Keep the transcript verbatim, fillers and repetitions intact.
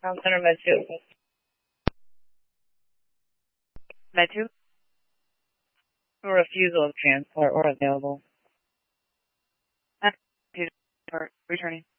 Ground Center Med two. Med two? For refusal of transport or available. Med two, returning.